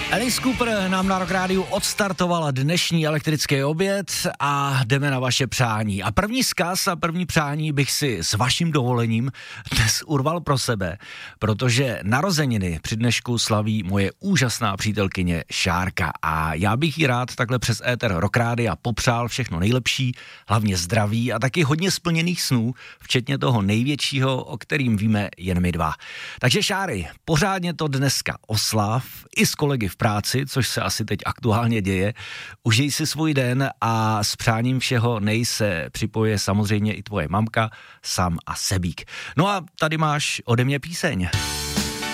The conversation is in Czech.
Alice Cooper nám na Rock Rádiu odstartovala dnešní elektrický oběd a jdeme na vaše přání. A první vzkaz a první přání bych si s vaším dovolením dnes urval pro sebe, protože narozeniny při dnešku slaví moje úžasná přítelkyně Šárka a já bych jí rád takhle přes éter Rock Rádia popřál všechno nejlepší, hlavně zdraví a taky hodně splněných snů, včetně toho největšího, o kterým víme jen my dva. Takže Šáry, pořádně to dneska oslav i s kolegy v práci, což se asi teď aktuálně děje. Užij si svůj den a s přáním všeho se připoje samozřejmě i tvoje mamka, Sam a Sebík. No a tady máš ode mě píseň.